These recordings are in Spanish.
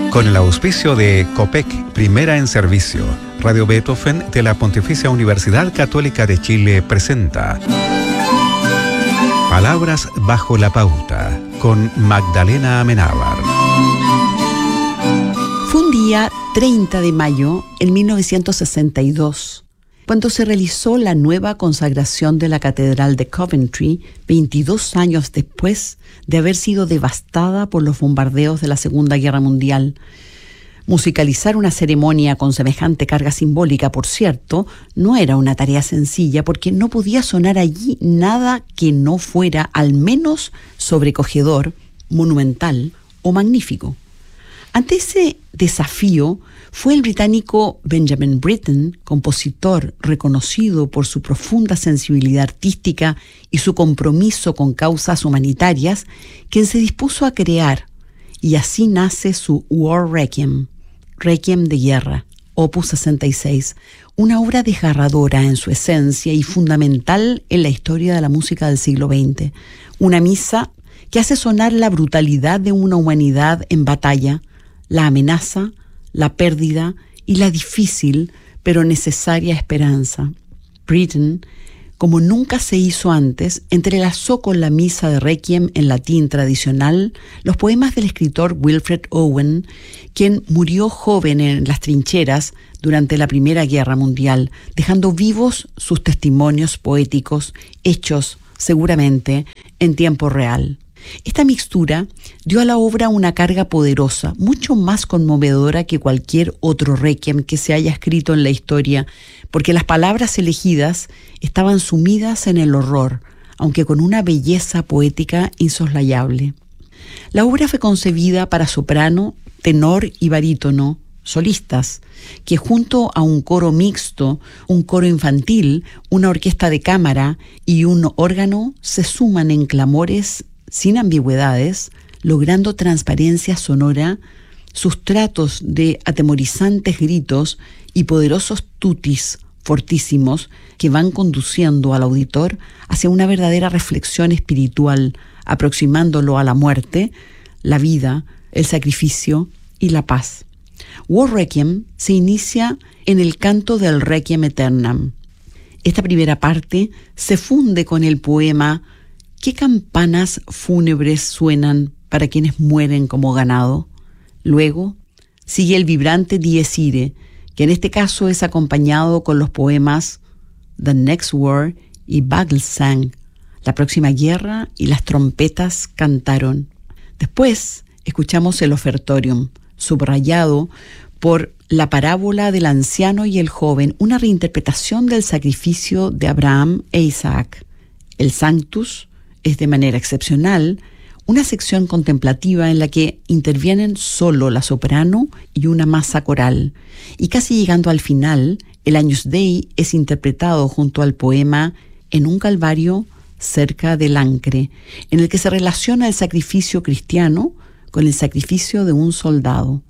Con el auspicio de COPEC, primera en servicio, Radio Beethoven de la Pontificia Universidad Católica de Chile presenta Palabras bajo la pauta, con Magdalena Amenábar. Fue un día 30 de mayo en 1962, cuando se realizó la nueva consagración de la Catedral de Coventry, 22 años después de haber sido devastada por los bombardeos de la Segunda Guerra Mundial. Musicalizar una ceremonia con semejante carga simbólica, por cierto, no era una tarea sencilla, porque no podía sonar allí nada que no fuera al menos sobrecogedor, monumental o magnífico. Ante ese desafío, fue el británico Benjamin Britten, compositor reconocido por su profunda sensibilidad artística y su compromiso con causas humanitarias, quien se dispuso a crear, y así nace su War Requiem, Requiem de Guerra, Opus 66, una obra desgarradora en su esencia y fundamental en la historia de la música del siglo XX, una misa que hace sonar la brutalidad de una humanidad en batalla, la amenaza, la pérdida y la difícil pero necesaria esperanza. Britten, como nunca se hizo antes, entrelazó con la misa de Requiem en latín tradicional los poemas del escritor Wilfred Owen, quien murió joven en las trincheras durante la Primera Guerra Mundial, dejando vivos sus testimonios poéticos, hechos seguramente en tiempo real. Esta mixtura dio a la obra una carga poderosa, mucho más conmovedora que cualquier otro requiem que se haya escrito en la historia, porque las palabras elegidas estaban sumidas en el horror, aunque con una belleza poética insoslayable. La obra fue concebida para soprano, tenor y barítono, solistas, que junto a un coro mixto, un coro infantil, una orquesta de cámara y un órgano se suman en clamores sin ambigüedades, logrando transparencia sonora, sustratos de atemorizantes gritos y poderosos tutis fortísimos que van conduciendo al auditor hacia una verdadera reflexión espiritual, aproximándolo a la muerte, la vida, el sacrificio y la paz. War Requiem se inicia en el canto del Requiem Aeternam. Esta primera parte se funde con el poema ¿Qué campanas fúnebres suenan para quienes mueren como ganado? Luego sigue el vibrante Dies Irae, que en este caso es acompañado con los poemas The Next War y Bagelsang, la próxima guerra y las trompetas cantaron. Después escuchamos el Ofertorium, subrayado por la parábola del anciano y el joven, una reinterpretación del sacrificio de Abraham e Isaac. El Sanctus es de manera excepcional una sección contemplativa en la que intervienen solo la soprano y una masa coral, y casi llegando al final, el Agnus Dei es interpretado junto al poema En un Calvario cerca del Ancre, en el que se relaciona el sacrificio cristiano con el sacrificio de un soldado.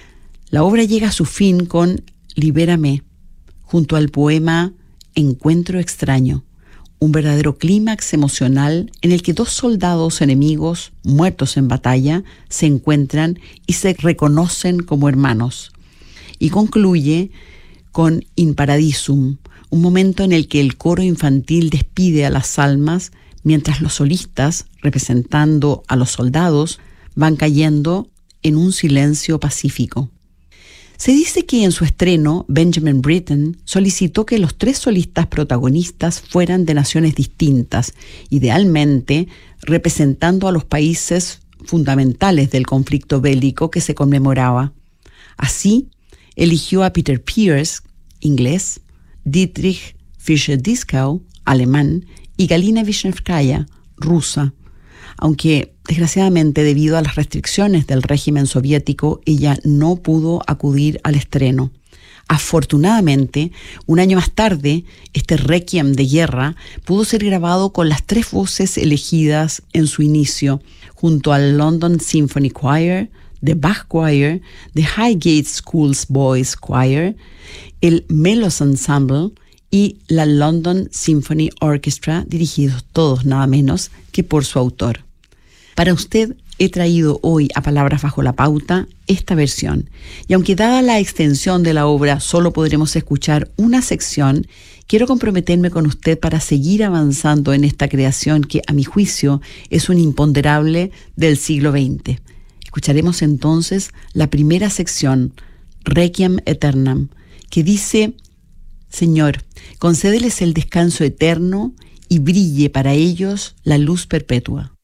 La obra llega a su fin con Libérame, junto al poema Encuentro extraño, un verdadero clímax emocional en el que dos soldados enemigos muertos en batalla se encuentran y se reconocen como hermanos. Y concluye con In Paradisum, un momento en el que el coro infantil despide a las almas mientras los solistas, representando a los soldados, van cayendo en un silencio pacífico. Se dice que en su estreno, Benjamin Britten solicitó que los tres solistas protagonistas fueran de naciones distintas, idealmente representando a los países fundamentales del conflicto bélico que se conmemoraba. Así, eligió a Peter Pears, inglés, Dietrich Fischer-Dieskau, alemán, y Galina Vishnevskaya, rusa, aunque desgraciadamente debido a las restricciones del régimen soviético ella no pudo acudir al estreno. Afortunadamente, un año más tarde, este Requiem de Guerra pudo ser grabado con las tres voces elegidas en su inicio, junto al London Symphony Choir, The Bach Choir, The Highgate Schools Boys Choir, el Melos Ensemble y la London Symphony Orchestra, dirigidos todos nada menos que por su autor. Para usted, he traído hoy a Palabras Bajo la Pauta esta versión. Y aunque dada la extensión de la obra solo podremos escuchar una sección, quiero comprometerme con usted para seguir avanzando en esta creación que, a mi juicio, es un imponderable del siglo XX. Escucharemos entonces la primera sección, Requiem Aeternam, que dice: Señor, concédeles el descanso eterno y brille para ellos la luz perpetua.